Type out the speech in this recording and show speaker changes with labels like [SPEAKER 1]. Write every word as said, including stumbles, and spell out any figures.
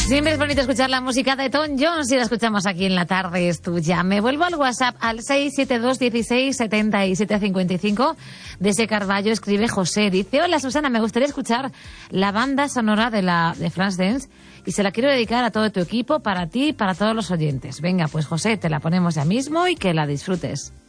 [SPEAKER 1] Siempre es bonito escuchar la música de Tom Jones y la escuchamos aquí en La Tarde es Tuya. Me vuelvo al WhatsApp al seis siete dos dieciséis setenta y siete cincuenta y cinco. De ese Carballo escribe José. Dice: hola Susana, me gustaría escuchar la banda sonora de la de Flashdance y se la quiero dedicar a todo tu equipo, para ti y para todos los oyentes. Venga, pues José, te la ponemos ya mismo y que la disfrutes.